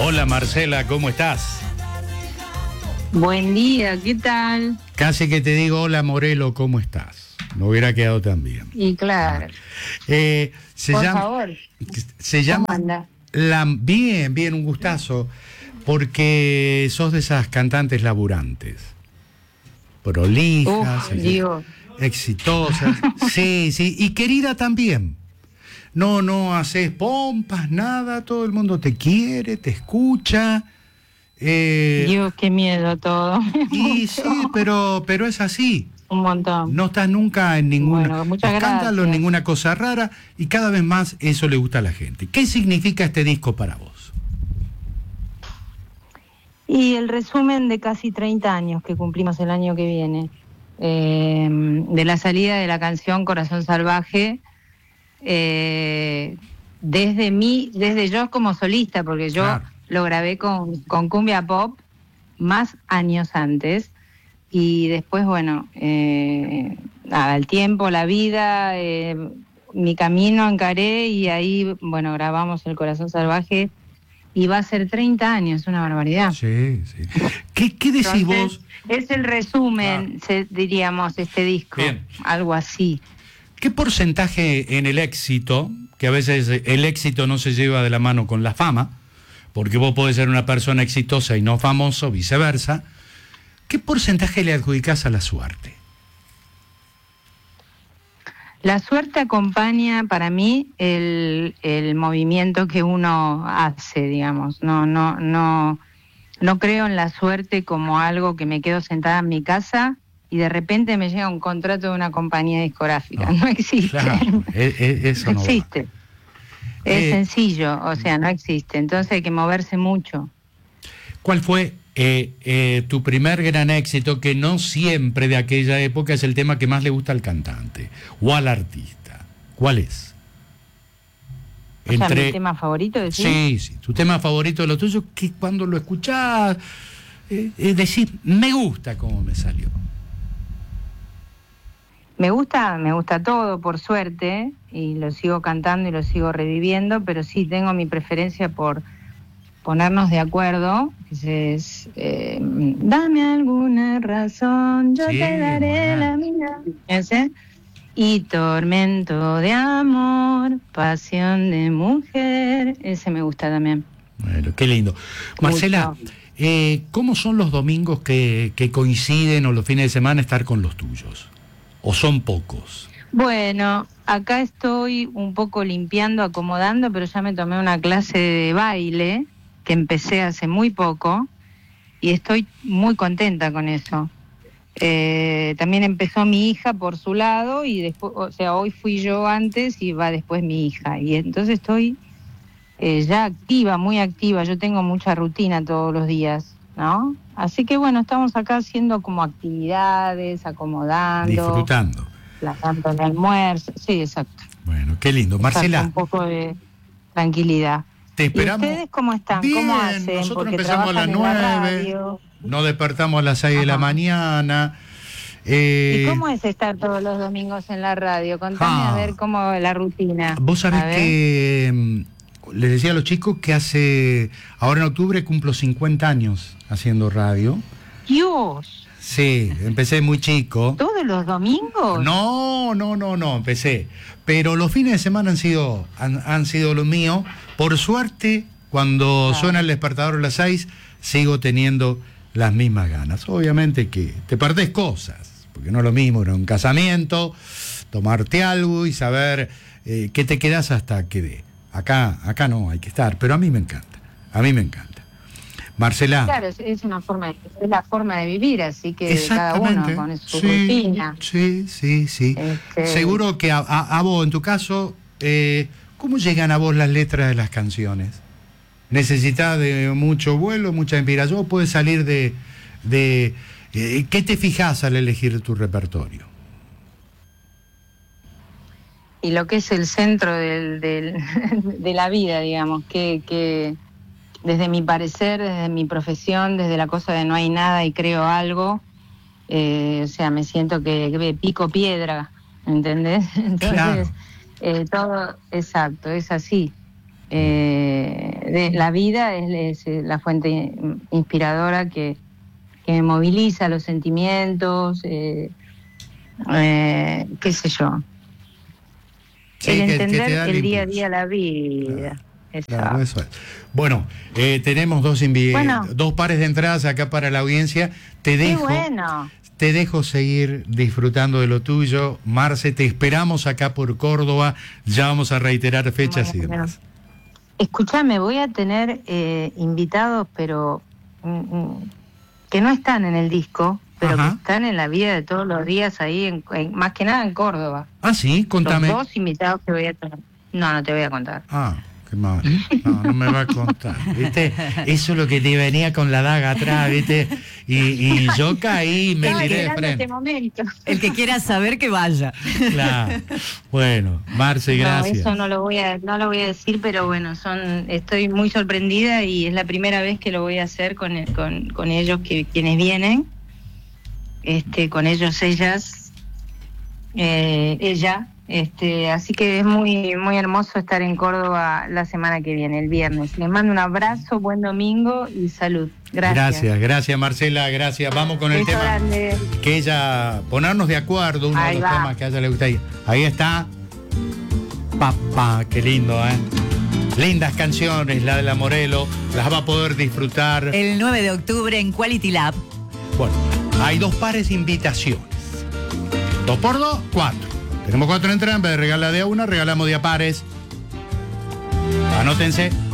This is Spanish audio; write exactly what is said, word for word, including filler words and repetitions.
Hola Marcela, ¿cómo estás? Buen día, ¿qué tal? Casi que te digo hola Morelo, ¿cómo estás? No hubiera quedado tan bien. Y claro. Eh, se Por llama, favor. Se llama ¿Cómo anda? la, bien, bien, un gustazo, porque sos de esas cantantes laburantes, prolijas, Uf, Dios. exitosas, sí, sí, y querida también. No, no haces pompas, nada, todo el mundo te quiere, te escucha. Eh, Dios, qué miedo todo. y sí, pero, pero es así. Un montón. No estás nunca en ningún Bueno, muchas escándalo, gracias. ninguna cosa rara, y cada vez más eso le gusta a la gente. ¿Qué significa este disco para vos? Y el resumen de casi treinta años que cumplimos el año que viene, eh, de la salida de la canción Corazón Salvaje, eh, desde mí, desde yo como solista, porque yo Claro. lo grabé con, con Cumbia Pop más años antes, y después, bueno, eh, nada, el tiempo, la vida, eh, mi camino encaré, y ahí, bueno, grabamos El Corazón Salvaje, y va a ser treinta años, una barbaridad. Sí, sí. ¿Qué, qué decís Entonces, vos? es el resumen, se, diríamos, este disco, Bien. algo así. ¿Qué porcentaje en el éxito, que a veces el éxito no se lleva de la mano con la fama, porque vos podés ser una persona exitosa y no famoso, viceversa, ¿qué porcentaje le adjudicás a la suerte? La suerte acompaña para mí el, el movimiento que uno hace, digamos. No, no, no, no creo en la suerte como algo que me quedo sentada en mi casa y de repente me llega un contrato de una compañía discográfica. No, no existe. Claro, e- e- eso no no existe. va. Es Eh, sencillo, o sea, no existe. Entonces hay que moverse mucho. ¿Cuál fue eh, eh, tu primer gran éxito, que no siempre de aquella época es el tema que más le gusta al cantante o al artista? ¿Cuál es? O sea, mi tema favorito, ¿decís? Sí, sí, tu tema favorito de lo tuyo, que cuando lo escuchás, eh, es decir, me gusta cómo me salió. Me gusta, me gusta todo, por suerte, y lo sigo cantando y lo sigo reviviendo, pero sí tengo mi preferencia por ponernos de acuerdo. Ese es, eh, dame alguna razón, yo Sí, te daré bueno. la mía. Ese. Y tormento de amor, pasión de mujer, ese me gusta también. Bueno, qué lindo. Marcela, Mucho. eh, ¿cómo son los domingos que, que coinciden o los fines de semana estar con los tuyos? ¿O son pocos? Bueno, acá estoy un poco limpiando, acomodando, pero ya me tomé una clase de baile que empecé hace muy poco y estoy muy contenta con eso. Eh, también empezó mi hija por su lado y después, o sea, hoy fui yo antes y va después mi hija. Y entonces estoy eh, ya activa, muy activa. Yo tengo mucha rutina todos los días, ¿no? Así que bueno, estamos acá haciendo como actividades, acomodando. Disfrutando. La canto en el almuerzo, sí, exacto. Bueno, qué lindo. Exacto, Marcela, un poco de tranquilidad. te ¿Y esperamos. ustedes cómo están? Bien, ¿Cómo hacen? nosotros Porque empezamos a las trabajan en la nueve, radio. nos despertamos a las seis de la Ajá. mañana. Eh, ¿Y cómo es estar todos los domingos en la radio? Contame ah, a ver cómo es la rutina. Vos sabés A ver. que mm, les decía a los chicos que hace, ahora en octubre cumplo cincuenta años haciendo radio. Dios, Sí, empecé muy chico. ¿todos los domingos? No, no, no, no, empecé. Pero los fines de semana han sido, han, han sido los míos. Por suerte, cuando Claro. suena el despertador a las seis, sigo teniendo las mismas ganas. Obviamente que te perdés cosas, porque no es lo mismo, era un casamiento, tomarte algo y saber eh, qué te quedas hasta que dé. Acá, acá no, hay que estar, pero a mí me encanta, a mí me encanta. Marcela. Claro, es, es una forma, de, es la forma de vivir, así que cada Exactamente. uno con su Sí, rutina. sí, sí, sí. Este... Seguro que a, a, a vos, en tu caso, eh, ¿cómo llegan a vos las letras de las canciones? ¿Necesitas de mucho vuelo, mucha inspiración? ¿O puedes salir de... de eh, ¿qué te fijas al elegir tu repertorio? Y lo que es el centro del, del, de la vida, digamos, que, que desde mi parecer, desde mi profesión, desde la cosa de no hay nada y creo algo, eh, o sea, me siento que, que pico piedra, ¿entendés? Entonces, Claro. eh, todo, exacto, es así. eh, de la vida es, es la fuente inspiradora que, que me moviliza los sentimientos, eh, eh, qué sé yo. Sí, el que- entender que te da el el día a impulso. día la vida. Claro, Exacto. eso es. Bueno, eh, tenemos dos, invi- Bueno. dos pares de entradas acá para la audiencia. Te Qué dejo, bueno. te dejo seguir disfrutando de lo tuyo. Marce, te esperamos acá por Córdoba. Ya vamos a reiterar fechas y Bueno, demás. Escúchame, voy a tener eh, invitados, pero mm, mm, que no están en el disco, pero Ajá. que están en la vida de todos los días ahí, en, en- más que nada en Córdoba. Ah, sí, contame. Los dos invitados que voy a tener. No, no te voy a contar. Ah, qué mal. No, no me va a contar. ¿Viste? Eso es lo que te venía con la daga atrás, ¿viste? Y, y yo caí y me Estaba tiré de esperando frente. este momento. El que quiera saber que vaya. Claro. Bueno, Marce, No, gracias. eso no lo voy a, no lo voy a decir, pero bueno, son, estoy muy sorprendida y es la primera vez que lo voy a hacer con, el- con, con ellos, que quienes vienen, este, con ellos, ellas, eh, ella, este, así que es muy, muy hermoso estar en Córdoba la semana que viene, el viernes. Les mando un abrazo, buen domingo y salud. Gracias. Gracias, gracias Marcela, gracias. Vamos con el Beso tema. grande. Que ella, ponernos de acuerdo, uno Ahí de los va. temas que a ella le gusta. Ahí, ahí está. Papá, qué lindo, ¿eh? Lindas canciones, la de la Morelo, las va a poder disfrutar. El nueve de octubre en Quality Lab. Bueno, hay dos pares de invitaciones. Dos por dos, cuatro. Tenemos cuatro entradas, en vez de regalar de a una, regalamos de a pares. Anótense.